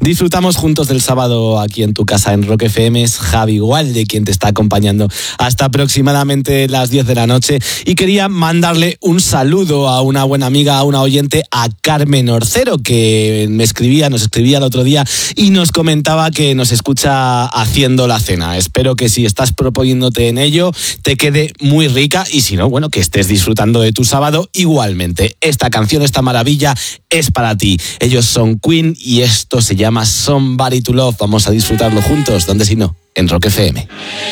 Disfrutamos juntos del sábado aquí en tu casa en Rock FM. Es Javi Gualde quien te está acompañando hasta aproximadamente las 10 de la noche. Y quería mandarle un saludo a una buena amiga, a una oyente, a Carmen Orcero, que nos escribía el otro día y nos comentaba que nos escucha haciendo la cena. Espero que si estás proponiéndote en ello, te quede muy rica, y si no, bueno, que estés disfrutando de tu sábado igualmente. Esta canción, esta maravilla, es para ti. Ellos son Queen y esto se llama Somebody to Love. Vamos a disfrutarlo juntos, ¿dónde si no? En Rock FM.